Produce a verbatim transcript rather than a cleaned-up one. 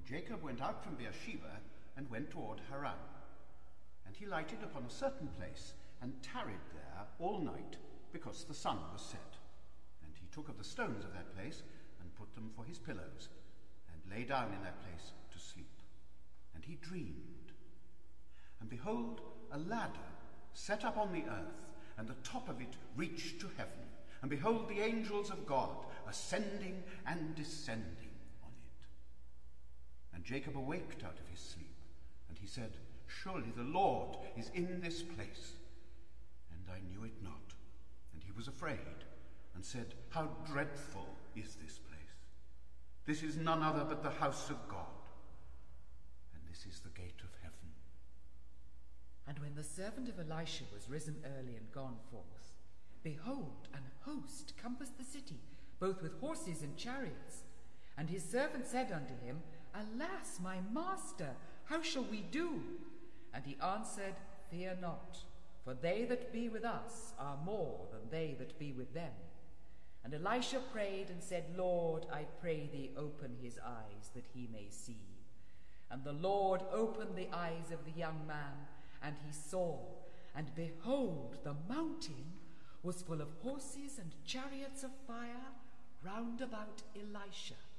Jacob went out from Beersheba and went toward Haran. And he lighted upon a certain place and tarried there all night, because the sun was set. And he took of the stones of that place and put them for his pillows, and lay down in that place to sleep. And he dreamed. And behold, a ladder set up on the earth, and the top of it reached to heaven. And behold, the angels of God ascending and descending on it. And Jacob awaked out of his sleep, and he said, Surely the Lord is in this place. And I knew it not. And he was afraid, and said, How dreadful is this place! This is none other but the house of God, and this is the gate of heaven. And when the servant of Elisha was risen early and gone forth, behold, an host compassed the city, both with horses and chariots. And his servant said unto him, Alas, my master, how shall we do? And he answered, Fear not, for they that be with us are more than they that be with them. And Elisha prayed and said, Lord, I pray thee, open his eyes, that he may see. And the Lord opened the eyes of the young man, and he saw, and behold, the mountain was full of horses and chariots of fire round about Elisha.